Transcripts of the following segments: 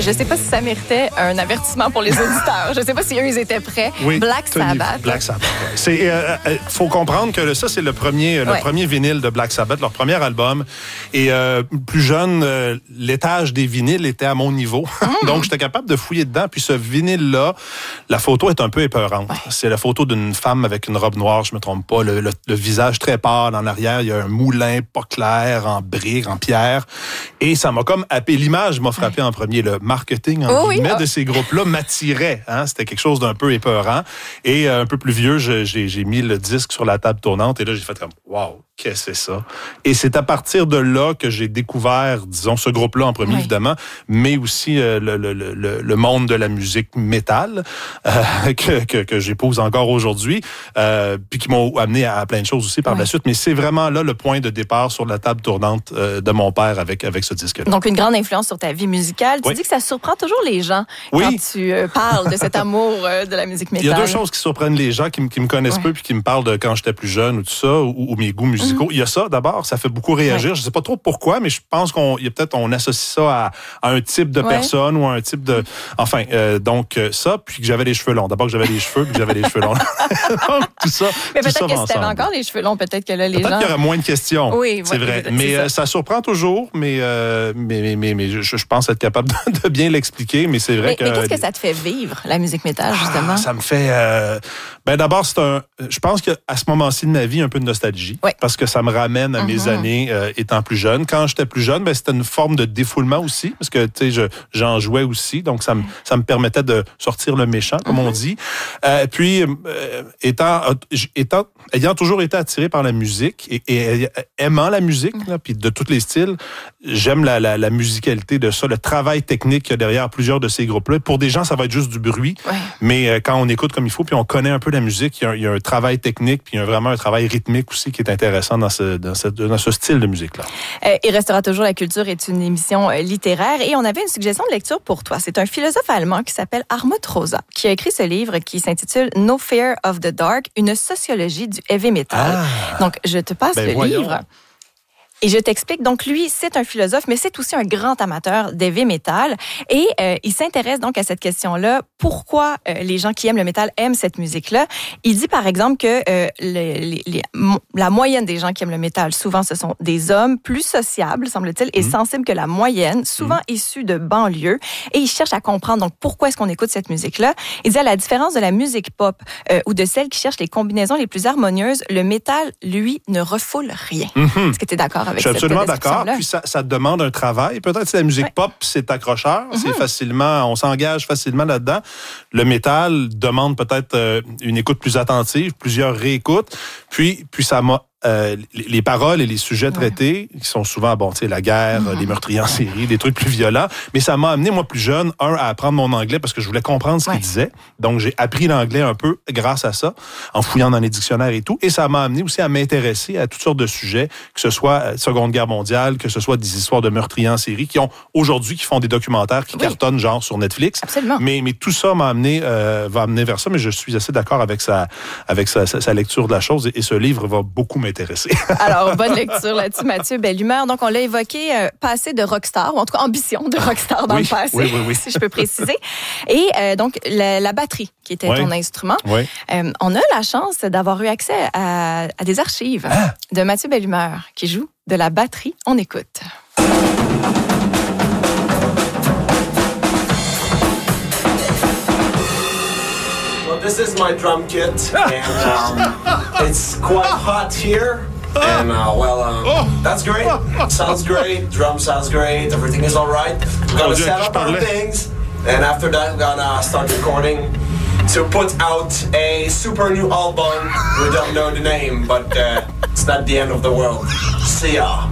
je sais pas si ça méritait un avertissement pour les auditeurs. Je sais pas si eux, ils étaient prêts. Oui, Black Sabbath. Black Sabbath. C'est faut comprendre que ça, c'est le premier vinyle de Black Sabbath, leur premier album. Et plus jeune, l'étage des vinyles était à mon niveau. Donc, j'étais capable de fouiller dedans. Puis ce vinyle-là, la photo est un peu épeurante. Ouais. C'est la photo d'une femme avec une robe noire, je me trompe pas. Le visage très pâle en arrière. Il y a un moulin pas clair, en briques, en pierre. Et ça m'a comme happé. L'image m'a frappé en premier. Le marketing, en guillemets, de ces groupes-là m'attirait. Hein? C'était quelque chose d'un peu épeurant. Et un peu plus vieux, j'ai mis le disque sur la table tournante. Et là, j'ai fait comme, wow, qu'est-ce que c'est ça? Et c'est à partir de là que j'ai découvert, disons, ce groupe-là en premier, évidemment, mais aussi le monde de la musique métal que j'épouse encore aujourd'hui, puis qui m'ont amené à plein de choses aussi par la suite. Mais c'est vraiment là le point de départ sur la table tournante de mon père avec ce disque-là. Donc, une grande influence sur ta vie musicale. Tu dis que ça surprend toujours les gens quand tu parles de cet amour de la musique métal. Il y a deux choses qui surprennent les gens qui me connaissent peu puis qui me parlent de quand j'étais plus jeune ou tout ça, ou mes goûts musicaux. Il y a ça, d'abord, ça fait beaucoup réagir. Je sais pas trop pourquoi, mais je pense qu'on associe ça à un type de personne ou à un type de... Enfin, donc ça, puis que j'avais les cheveux longs. D'abord que j'avais les cheveux, puis que j'avais les cheveux longs. Donc, tout ça. Mais peut-être que si t'avais encore les cheveux longs, peut-être que là, les gens... Peut-être qu'il y aurait moins de questions. Oui, c'est vrai. Mais ça surprend toujours, mais je pense être capable de bien l'expliquer, mais c'est vrai que... Mais qu'est-ce que ça te fait vivre, la musique métal, justement? Ça me fait... d'abord, je pense qu'à ce moment-ci de ma vie, un peu de nostalgie, parce que ça me ramène à mes années étant plus jeune. Quand j'étais plus jeune, c'était une forme de défoulement aussi, parce que j'en jouais aussi, donc ça me permettait de sortir le méchant, comme on dit. Puis, ayant toujours été attiré par la musique et aimant la musique, là, puis de tous les styles, j'aime la musicalité de ça, le travail technique qu'il y a derrière plusieurs de ces groupes-là. Pour des gens, ça va être juste du bruit, mais quand on écoute comme il faut, puis on connaît un peu la musique, il y a un travail technique, puis il y a vraiment un travail rythmique aussi qui est intéressant dans ce style de musique-là. Il restera toujours la culture est une émission littéraire et on avait une suggestion de lecture pour toi. C'est un philosophe allemand qui s'appelle Hartmut Rosa qui a écrit ce livre qui s'intitule No Fear of the Dark, une sociologie du heavy metal. Donc, je te passe le livre. Et je t'explique. Donc, lui, c'est un philosophe, mais c'est aussi un grand amateur d'heavy metal. Et il s'intéresse donc à cette question-là. Pourquoi les gens qui aiment le métal aiment cette musique-là? Il dit, par exemple, que la moyenne des gens qui aiment le métal, souvent, ce sont des hommes plus sociables, semble-t-il, et sensibles que la moyenne, souvent issus de banlieues. Et il cherche à comprendre, donc, pourquoi est-ce qu'on écoute cette musique-là? Il dit, à la différence de la musique pop ou de celle qui cherche les combinaisons les plus harmonieuses, le métal, lui, ne refoule rien. Est-ce que tu es d'accord? Je suis absolument d'accord. Puis ça demande un travail. Peut-être que la musique pop, c'est accrocheur. C'est facilement, on s'engage facilement là-dedans. Le métal demande peut-être une écoute plus attentive, plusieurs réécoutes. Puis ça m'a les paroles et les sujets traités, qui sont souvent, la guerre, les meurtriers en série, des trucs plus violents. Mais ça m'a amené, moi, plus jeune, à apprendre mon anglais parce que je voulais comprendre ce qu'il disait. Donc, j'ai appris l'anglais un peu grâce à ça, en fouillant dans les dictionnaires et tout. Et ça m'a amené aussi à m'intéresser à toutes sortes de sujets, que ce soit Seconde Guerre mondiale, que ce soit des histoires de meurtriers en série, qui font des documentaires qui cartonnent, genre, sur Netflix. Absolument. Mais tout ça va amener vers ça. Mais je suis assez d'accord avec sa lecture de la chose. Et ce livre va beaucoup m'intéresser. Alors, bonne lecture là-dessus, Mathieu. Belle humeur. Donc, on l'a évoqué, passé de rockstar, ou en tout cas ambition de rockstar dans le passé, si je peux préciser. Et donc, la batterie, qui était ton instrument. On a la chance d'avoir eu accès à des archives de Mathieu Bellumeur, qui joue de la batterie. On écoute. This is my drum kit, and it's quite hot here. And that's great. Sounds great. Drum sounds great. Everything is all right. We're gonna set up our things, and after that, we're gonna start recording to put out a super new album. We don't know the name, but it's not the end of the world. See ya.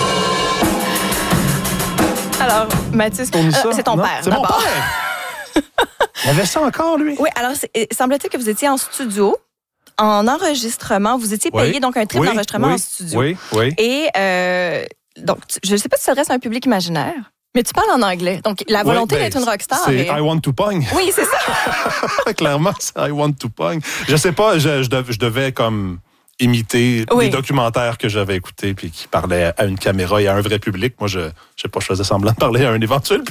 Alors, Mathieu, c'est ton père. C'est mon père. Il avait ça encore, lui? Oui, alors, semble-t-il que vous étiez en studio, en enregistrement. Vous étiez payé, donc un trip d'enregistrement en studio. Oui. Et donc, je ne sais pas si ça reste un public imaginaire, mais tu parles en anglais. Donc, la volonté d'être une rockstar. C'est I want to pong. Oui, c'est ça. Clairement, c'est I want to pong. Je sais pas, je devais comme imiter des documentaires que j'avais écoutés puis qui parlaient à une caméra et à un vrai public. Moi, je sais pas, je faisais semblant de parler à un éventuel